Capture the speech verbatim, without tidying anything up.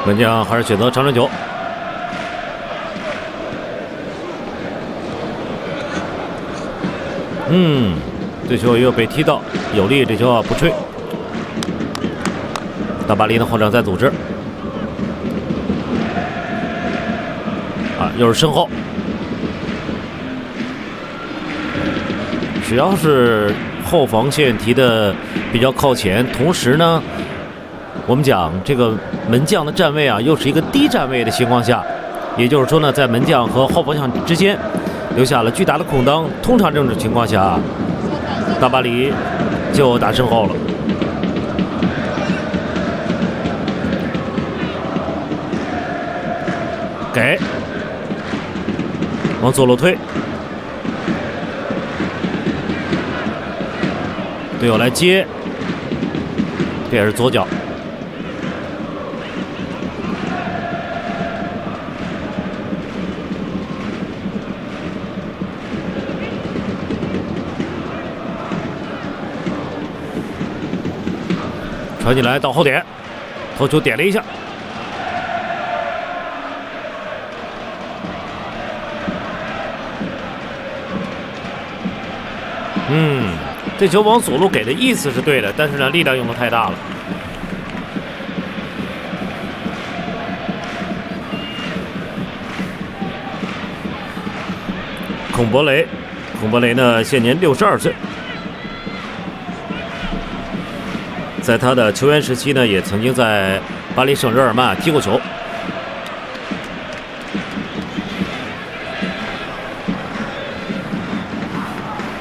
门将还是选择长传球。嗯，这球又被踢到，有利这球啊不吹。大巴黎的后场再组织，啊，又是身后。只要是后防线提的比较靠前，同时呢，我们讲这个门将的站位啊，又是一个低站位的情况下，也就是说呢，在门将和后防线之间留下了巨大的空当。通常这种情况下，大巴黎就打身后了。给，往左路推，队友来接，这也是左脚。传进来到后点，头球点了一下。嗯，这球往左路给的意思是对的，但是呢，力量用的太大了。孔博雷，孔博雷呢，现年六十二岁，在他的球员时期呢，也曾经在巴黎圣日耳曼踢过球。